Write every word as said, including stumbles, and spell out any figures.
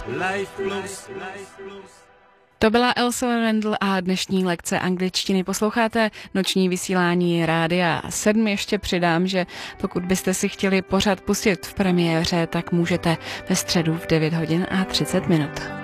To byla Elsa Randall a dnešní lekce angličtiny. Posloucháte noční vysílání Rádia sedm. Ještě přidám, že pokud byste si chtěli pořad pustit v premiéře, tak můžete ve středu v devět hodin a třicet minut.